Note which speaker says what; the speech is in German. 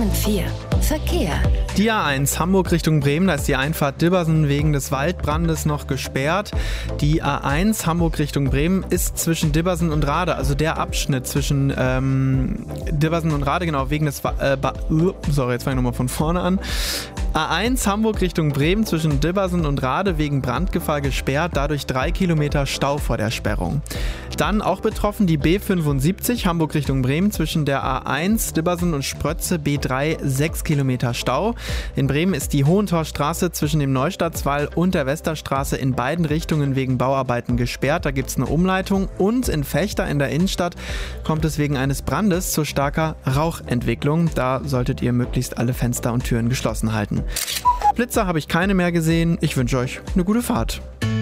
Speaker 1: Bremen 4. Verkehr.
Speaker 2: Die A1 Hamburg Richtung Bremen, da ist die Einfahrt Dibbersen wegen des Waldbrandes noch gesperrt. Die A1 Hamburg Richtung Bremen ist zwischen Dibbersen und Rade, also der Abschnitt zwischen Dibbersen und Rade, genau, wegen des jetzt fange ich nochmal von vorne an. A1 Hamburg Richtung Bremen zwischen Dibbersen und Rade wegen Brandgefahr gesperrt, dadurch 3 Kilometer Stau vor der Sperrung. Dann auch betroffen die B75 Hamburg Richtung Bremen zwischen der A1 Dibbersen und Sprötze B3 6 Kilometer Stau. In Bremen ist die Hohentorstraße zwischen dem Neustadtswall und der Westerstraße in beiden Richtungen wegen Bauarbeiten gesperrt. Da gibt es eine Umleitung. Und in Vechta in der Innenstadt kommt es wegen eines Brandes zu starker Rauchentwicklung. Da solltet ihr möglichst alle Fenster und Türen geschlossen halten. Blitzer habe ich keine mehr gesehen. Ich wünsche euch eine gute Fahrt.